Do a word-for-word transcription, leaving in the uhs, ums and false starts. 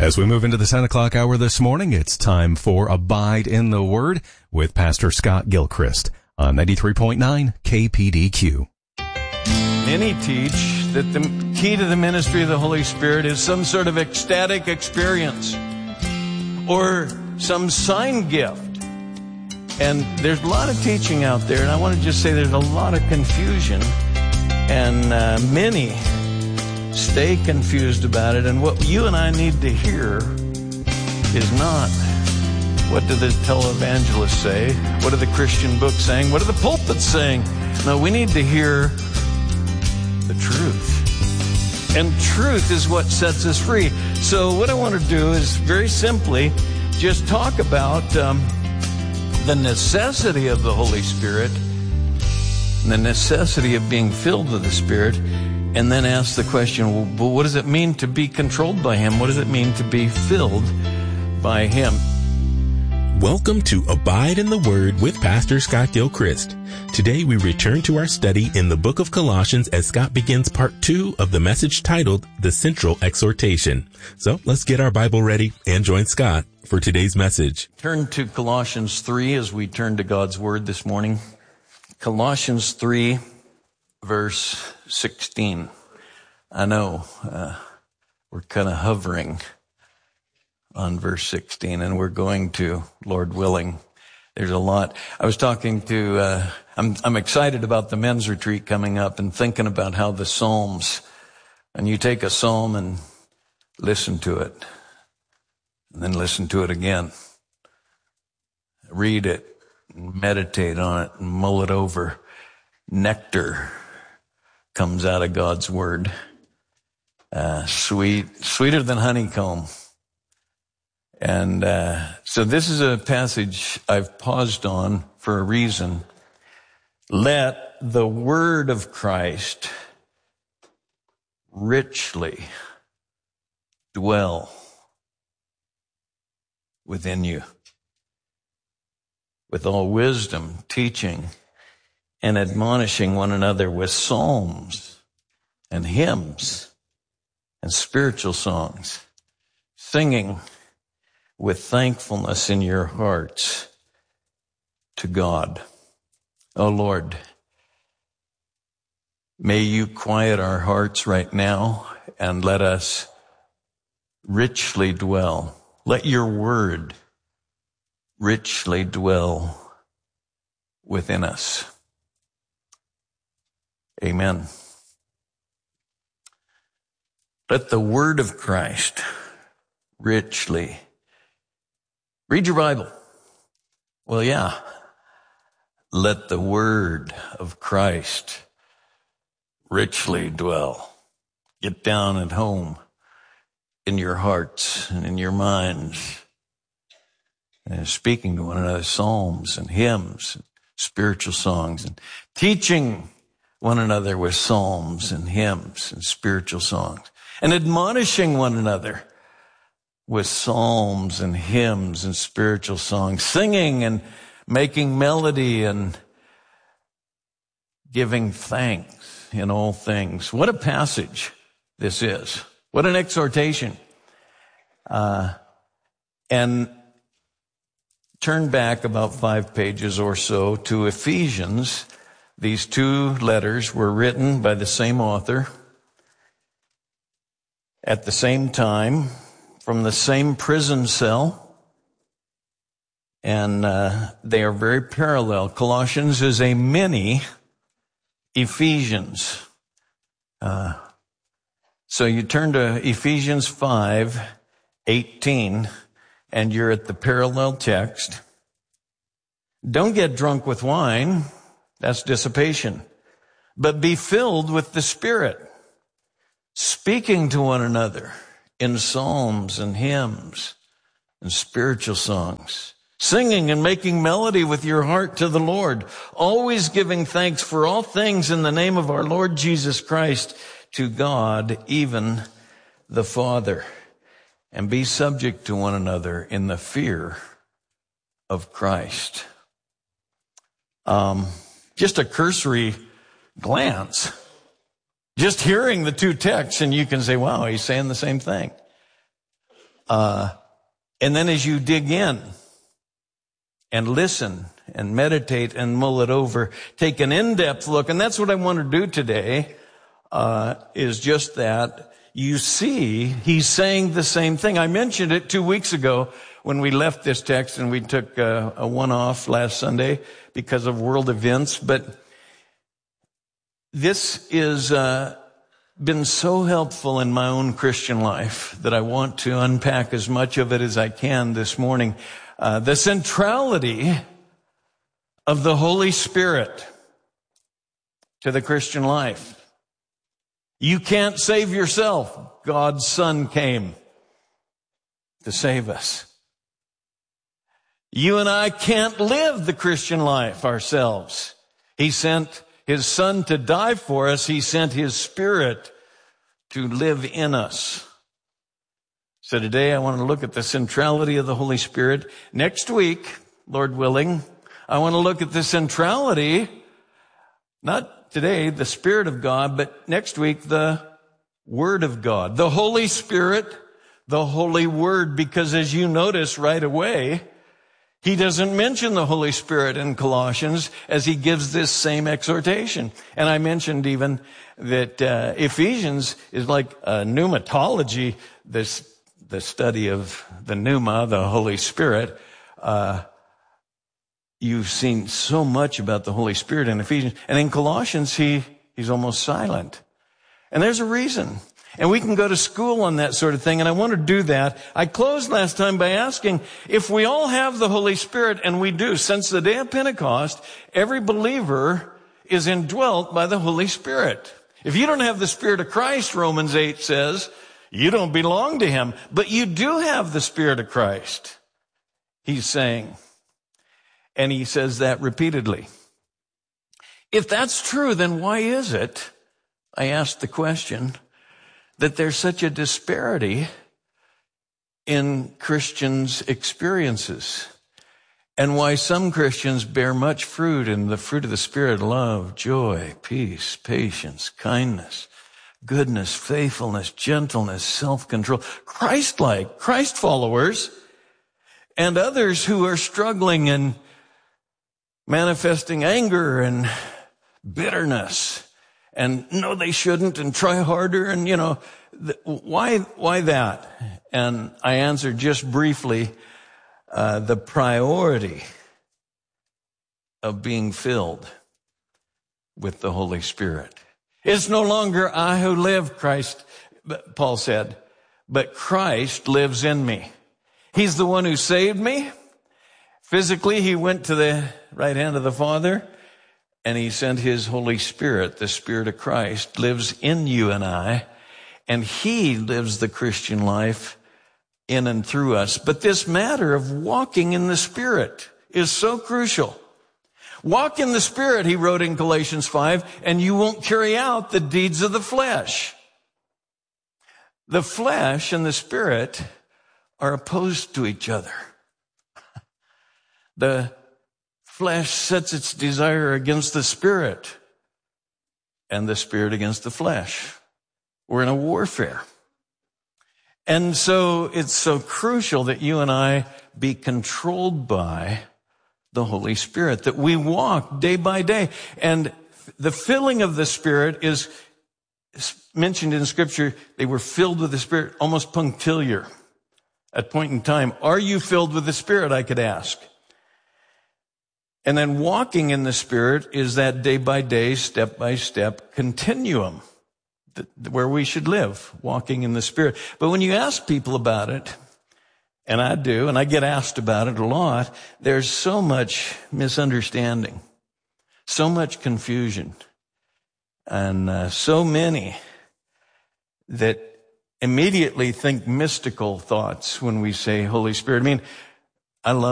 As we move into the ten o'clock hour this morning, it's time for Abide in the Word with Pastor Scott Gilchrist on ninety-three point nine K P D Q. Many teach that the key to the ministry of the Holy Spirit is some sort of ecstatic experience or some sign gift. And there's a lot of teaching out there, and I want to just say there's a lot of confusion, and uh, many stay confused about it. And what you and I need to hear is not, what do the televangelists say? What are the Christian books saying? What are the pulpits saying? No, we need to hear the truth. And truth is what sets us free. So what I want to do is very simply just talk about um, the necessity of the Holy Spirit, the necessity of being filled with the Spirit, and then ask the question, well, what does it mean to be controlled by Him? What does it mean to be filled by Him? Welcome to Abide in the Word with Pastor Scott Gilchrist. Today we return to our study in the book of Colossians as Scott begins part two of the message titled The Central Exhortation. So let's get our Bible ready and join Scott for today's message. Turn to Colossians three as we turn to God's Word this morning. Colossians three, verse sixteen. I know uh, we're kind of hovering on verse sixteen, and we're going to, Lord willing. There's a lot. I was talking to, uh, I'm, I'm excited about the men's retreat coming up and thinking about how the Psalms, and you take a psalm and listen to it, and then listen to it again. Read it, and meditate on it, and mull it over. Nectar comes out of God's Word. Uh, sweet, sweeter than honeycomb. And uh, so this is a passage I've paused on for a reason. Let the word of Christ richly dwell within you, with all wisdom, teaching, and admonishing one another with psalms and hymns and spiritual songs, singing with thankfulness in your hearts to God. Oh Lord, may you quiet our hearts right now and let us richly dwell. Let your word richly dwell within us. Amen. Let the word of Christ richly. Read your Bible. Well, yeah. Let the word of Christ richly dwell. Get down at home in your hearts and in your minds. And speaking to one another, psalms and hymns, and spiritual songs, and teaching one another with psalms and hymns and spiritual songs, and admonishing one another with psalms and hymns and spiritual songs, singing and making melody and giving thanks in all things. What a passage this is. What an exhortation. Uh, and turn back about five pages or so to Ephesians. These two letters were written by the same author at the same time, from the same prison cell, and uh, they are very parallel. Colossians is a mini Ephesians. Uh, so you turn to Ephesians five eighteen, and you're at the parallel text. Don't get drunk with wine. That's dissipation. But be filled with the Spirit, speaking to one another in psalms and hymns and spiritual songs, singing and making melody with your heart to the Lord, always giving thanks for all things in the name of our Lord Jesus Christ to God, even the Father, and be subject to one another in the fear of Christ. Um, just a cursory glance. Just hearing the two texts, and you can say, wow, he's saying the same thing. Uh, and then as you dig in and listen and meditate and mull it over, take an in-depth look. And that's what I want to do today, uh, is just that. You see, he's saying the same thing. I mentioned it two weeks ago when we left this text, and we took a, a one-off last Sunday because of world events. But this is uh, been so helpful in my own Christian life that I want to unpack as much of it as I can this morning. Uh, the centrality of the Holy Spirit to the Christian life. You can't save yourself. God's Son came to save us. You and I can't live the Christian life ourselves. He sent His Son to die for us. He sent His Spirit to live in us. So today I want to look at the centrality of the Holy Spirit. Next week, Lord willing, I want to look at the centrality, not today, the Spirit of God, but next week, the Word of God. The Holy Spirit, the Holy Word, because as you notice right away, he doesn't mention the Holy Spirit in Colossians as he gives this same exhortation. And I mentioned even that uh, Ephesians is like a pneumatology, this the study of the pneuma, the Holy Spirit. Uh, you've seen so much about the Holy Spirit in Ephesians. And in Colossians, he he's almost silent. And there's a reason. And we can go to school on that sort of thing, and I want to do that. I closed last time by asking, if we all have the Holy Spirit, and we do, since the day of Pentecost, every believer is indwelt by the Holy Spirit. If you don't have the Spirit of Christ, Romans eight says, you don't belong to Him, but you do have the Spirit of Christ, he's saying. And he says that repeatedly. If that's true, then why is it, I asked the question, that there's such a disparity in Christians' experiences, and why some Christians bear much fruit in the fruit of the Spirit: love, joy, peace, patience, kindness, goodness, faithfulness, gentleness, self-control, Christ-like, Christ followers, and others who are struggling and manifesting anger and bitterness and no, they shouldn't, and try harder, and you know, th- why, why that? And I answered just briefly, uh, the priority of being filled with the Holy Spirit. It's no longer I who live, Christ, Paul said, but Christ lives in me. He's the one who saved me. Physically, he went to the right hand of the Father, and he sent his Holy Spirit. The Spirit of Christ lives in you and I, and he lives the Christian life in and through us. But this matter of walking in the Spirit is so crucial. Walk in the Spirit, he wrote in Galatians five, and you won't carry out the deeds of the flesh. The flesh and the Spirit are opposed to each other. The flesh sets its desire against the Spirit, and the Spirit against the flesh. We're in a warfare. And so it's so crucial that you and I be controlled by the Holy Spirit, that we walk day by day. And the filling of the Spirit is mentioned in Scripture. They were filled with the Spirit, almost punctiliar at point in time. Are you filled with the Spirit, I could ask. And then walking in the Spirit is that day by day, step by step continuum where we should live, walking in the Spirit. But when you ask people about it, and I do, and I get asked about it a lot, there's so much misunderstanding, so much confusion, and uh, so many that immediately think mystical thoughts when we say Holy Spirit. I mean, I love